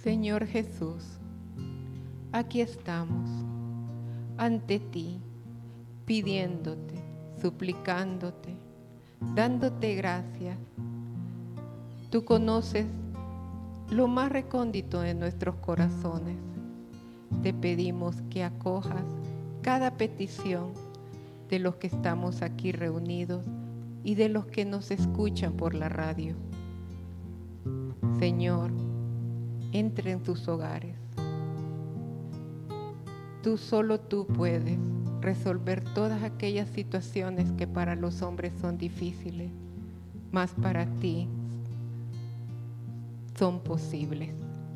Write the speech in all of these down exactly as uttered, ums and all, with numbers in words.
Señor Jesús, aquí estamos, ante ti, pidiéndote, suplicándote, dándote gracias. Tú conoces lo más recóndito de nuestros corazones. Te pedimos que acojas cada petición de los que estamos aquí reunidos y de los que nos escuchan por la radio. Señor, entra en tus hogares. Tú, solo tú puedes resolver todas aquellas situaciones que para los hombres son difíciles, mas para ti son posibles.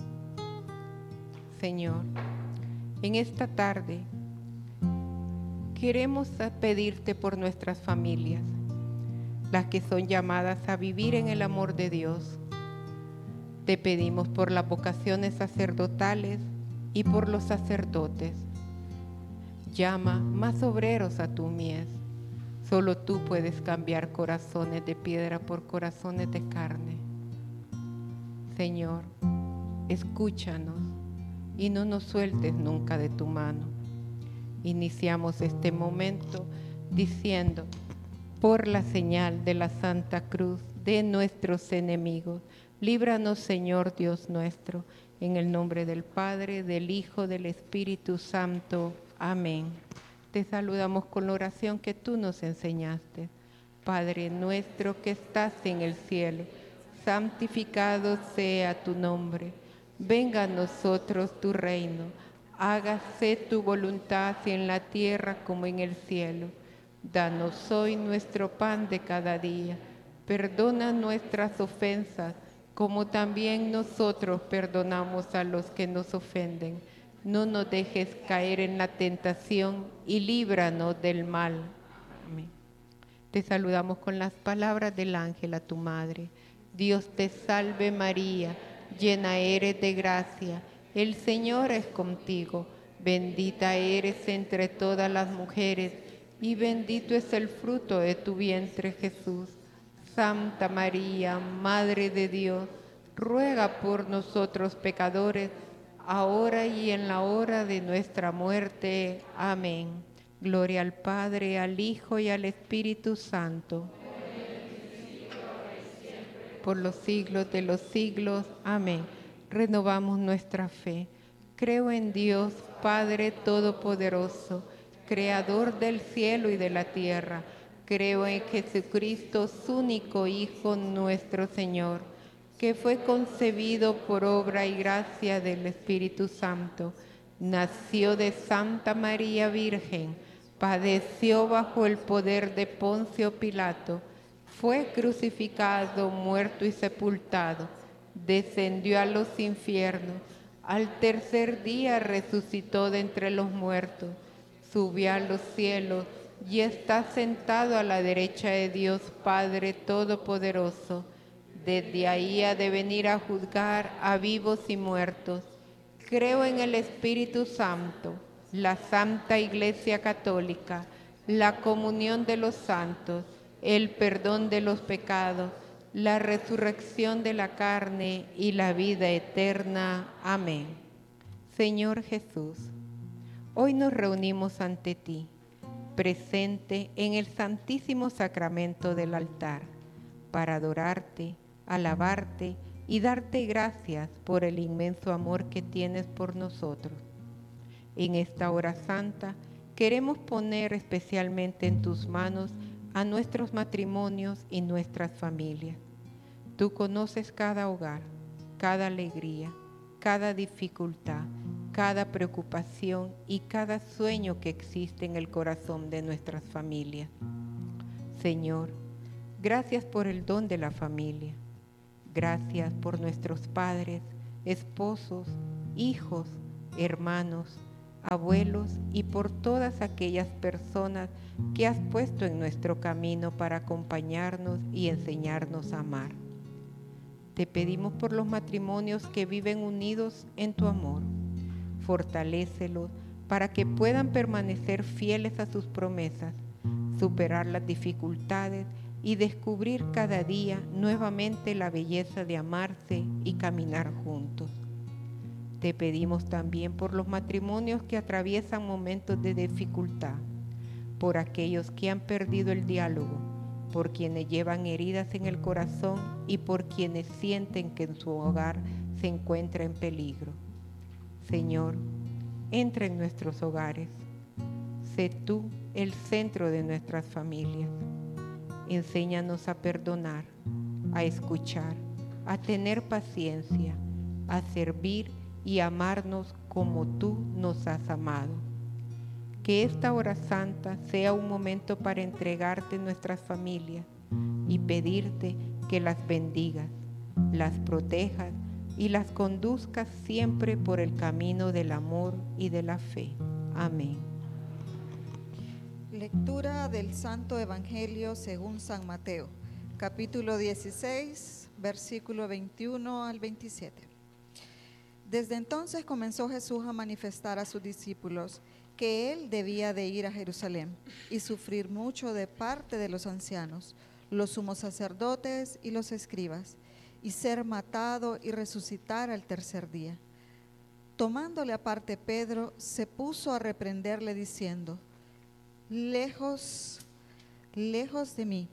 Señor, en esta tarde queremos pedirte por nuestras familias, las que son llamadas a vivir en el amor de Dios. Te pedimos por las vocaciones sacerdotales y por los sacerdotes. Llama más obreros a tu mies. Solo tú puedes cambiar corazones de piedra por corazones de carne. Señor, escúchanos y no nos sueltes nunca de tu mano. Iniciamos este momento diciendo, por la señal de la Santa Cruz de nuestros enemigos, líbranos, Señor Dios nuestro, en el nombre del Padre, del Hijo, del Espíritu Santo. Amén. Te saludamos con la oración que tú nos enseñaste. Padre nuestro que estás en el cielo, santificado sea tu nombre. Venga a nosotros tu reino. Hágase tu voluntad en la tierra como en el cielo. Danos hoy nuestro pan de cada día. Perdona nuestras ofensas, como también nosotros perdonamos a los que nos ofenden. No nos dejes caer en la tentación y líbranos del mal. Amén. Te saludamos con las palabras del ángel a tu madre. Dios te salve María, llena eres de gracia, el Señor es contigo. Bendita eres entre todas las mujeres y bendito es el fruto de tu vientre Jesús. Santa María, Madre de Dios, ruega por nosotros pecadores, ahora y en la hora de nuestra muerte. Amén. Gloria al Padre, al Hijo y al Espíritu Santo. Por los siglos de los siglos. Amén. Renovamos nuestra fe. Creo en Dios, Padre Todopoderoso, Creador del cielo y de la tierra. Creo en Jesucristo, su único Hijo, nuestro Señor, que fue concebido por obra y gracia del Espíritu Santo. Nació de Santa María Virgen, padeció bajo el poder de Poncio Pilato, fue crucificado, muerto y sepultado, descendió a los infiernos, al tercer día resucitó de entre los muertos, subió a los cielos y está sentado a la derecha de Dios Padre Todopoderoso. Desde ahí ha de venir a juzgar a vivos y muertos. Creo en el Espíritu Santo, la Santa Iglesia Católica, la comunión de los santos, el perdón de los pecados, la resurrección de la carne y la vida eterna. Amén. Señor Jesús, hoy nos reunimos ante ti, presente en el Santísimo Sacramento del altar, para adorarte, alabarte y darte gracias por el inmenso amor que tienes por nosotros. En esta hora santa queremos poner especialmente en tus manos a nuestros matrimonios y nuestras familias. Tú conoces cada hogar, cada alegría, cada dificultad, cada preocupación y cada sueño que existe en el corazón de nuestras familias. Señor, gracias por el don de la familia. Gracias por nuestros padres, esposos, hijos, hermanos, abuelos y por todas aquellas personas que has puesto en nuestro camino para acompañarnos y enseñarnos a amar. Te pedimos por los matrimonios que viven unidos en tu amor. Fortalécelos para que puedan permanecer fieles a sus promesas, superar las dificultades y descubrir cada día nuevamente la belleza de amarse y caminar juntos. Te pedimos también por los matrimonios que atraviesan momentos de dificultad, por aquellos que han perdido el diálogo, por quienes llevan heridas en el corazón y por quienes sienten que en su hogar se encuentra en peligro. Señor, entra en nuestros hogares. Sé tú el centro de nuestras familias. Enséñanos a perdonar, a escuchar, a tener paciencia, a servir y amarnos como tú nos has amado. Que esta hora santa sea un momento para entregarte nuestras familias y pedirte que las bendigas, las protejas y las conduzcas siempre por el camino del amor y de la fe. Amén. Lectura del Santo Evangelio según San Mateo, capítulo dieciséis, versículo veintiuno al veintisiete. Desde entonces comenzó Jesús a manifestar a sus discípulos que él debía de ir a Jerusalén y sufrir mucho de parte de los ancianos, los sumos sacerdotes y los escribas, y ser matado y resucitar al tercer día. Tomándole aparte Pedro, se puso a reprenderle diciendo: Lejos, lejos de mí,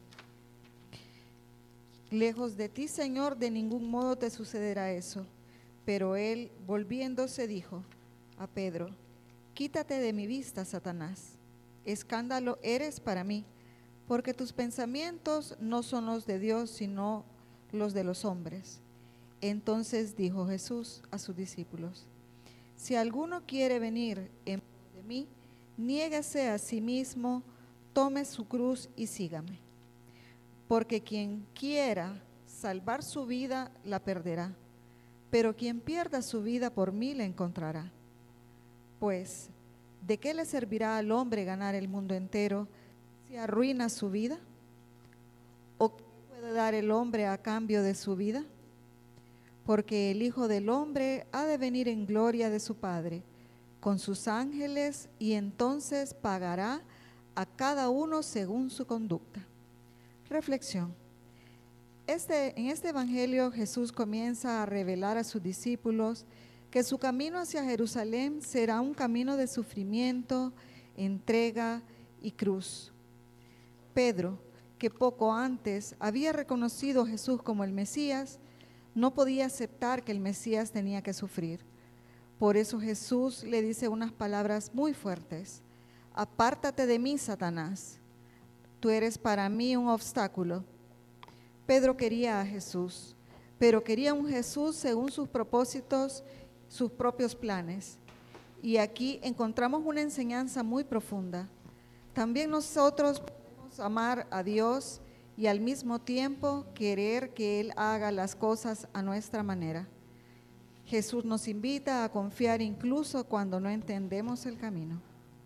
lejos de ti, Señor, de ningún modo te sucederá eso. Pero él, volviéndose, dijo a Pedro: Quítate de mi vista, Satanás. Escándalo eres para mí, porque tus pensamientos no son los de Dios, sino los de los hombres. Entonces dijo Jesús a sus discípulos: Si alguno quiere venir en pos de mí, niéguese a sí mismo, tome su cruz y sígame. Porque quien quiera salvar su vida, la perderá, pero quien pierda su vida por mí, la encontrará. Pues, ¿de qué le servirá al hombre ganar el mundo entero si arruina su vida? ¿O qué puede dar el hombre a cambio de su vida? Porque el Hijo del Hombre ha de venir en gloria de su Padre, con sus ángeles, y entonces pagará a cada uno según su conducta. Reflexión. Este, en este Evangelio Jesús comienza a revelar a sus discípulos que su camino hacia Jerusalén será un camino de sufrimiento, entrega y cruz. Pedro, que poco antes había reconocido a Jesús como el Mesías, no podía aceptar que el Mesías tenía que sufrir. Por eso Jesús le dice unas palabras muy fuertes: Apártate de mí, Satanás, tú eres para mí un obstáculo. Pedro quería a Jesús, pero quería un Jesús según sus propósitos, sus propios planes. Y aquí encontramos una enseñanza muy profunda. También nosotros podemos amar a Dios y al mismo tiempo querer que Él haga las cosas a nuestra manera. Jesús nos invita a confiar incluso cuando no entendemos el camino.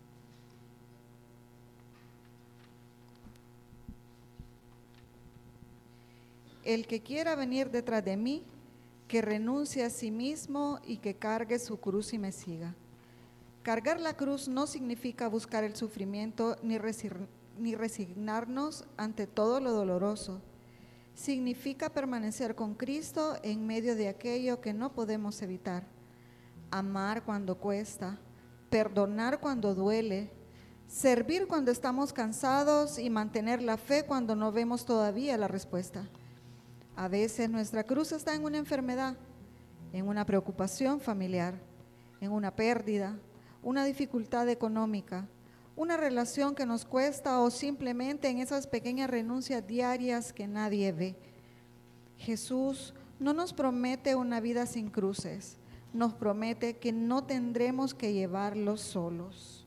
El que quiera venir detrás de mí, que renuncie a sí mismo y que cargue su cruz y me siga. Cargar la cruz no significa buscar el sufrimiento ni, resign- ni resignarnos ante todo lo doloroso. Significa permanecer con Cristo en medio de aquello que no podemos evitar. Amar cuando cuesta, perdonar cuando duele, servir cuando estamos cansados y mantener la fe cuando no vemos todavía la respuesta. A veces nuestra cruz está en una enfermedad, en una preocupación familiar, en una pérdida, una dificultad económica, una relación que nos cuesta o simplemente en esas pequeñas renuncias diarias que nadie ve. Jesús no nos promete una vida sin cruces, nos promete que no tendremos que llevarlos solos.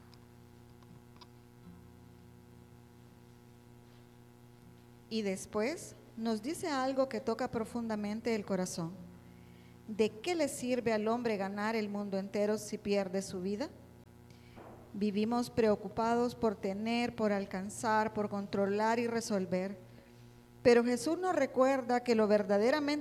Y después nos dice algo que toca profundamente el corazón. ¿De qué le sirve al hombre ganar el mundo entero si pierde su vida? Vivimos preocupados por tener, por alcanzar, por controlar y resolver. Pero Jesús nos recuerda que lo verdaderamente